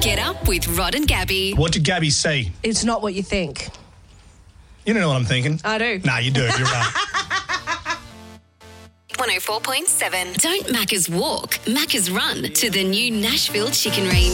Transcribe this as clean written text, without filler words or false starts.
Get up with Rod and Gabby. What did Gabby say? It's not what you think. You don't know what I'm thinking. I do. Nah, you do. You're right. 104.7. Don't Macca's walk, Macca's run to the new Nashville Chicken Range.